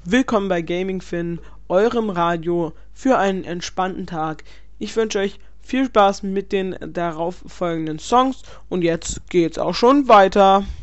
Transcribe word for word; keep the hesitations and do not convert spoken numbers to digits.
Willkommen bei GamingFin, eurem Radio für einen entspannten Tag. Ich wünsche euch viel Spaß mit den darauf folgenden Songs und jetzt geht's auch schon weiter.